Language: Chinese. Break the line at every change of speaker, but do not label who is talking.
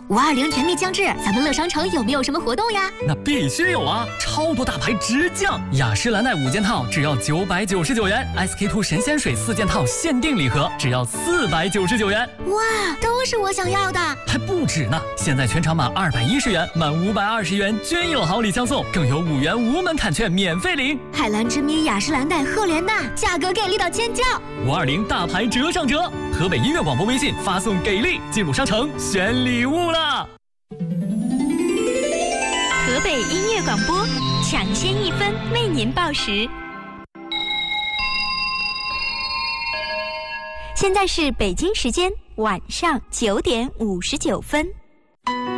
520甜蜜将至，咱们乐商城有没有什么活动呀？
那必须有啊！超多大牌直降，雅诗兰黛5件套只要999元 ，SK-II 神仙水4件套限定礼盒只要499元。
哇，都是我想要的！
还不止呢！现在全场满210元，满520元均有好礼相送，更有5元无门槛券免费领。
海蓝之谜、雅诗兰黛、赫莲娜，价格给力到尖叫
！520大牌折上折，河北音乐广播微信发送给力，进入商城选礼物啦！
河北音乐广播，抢先1分为您报时。现在是北京时间晚上9点59分。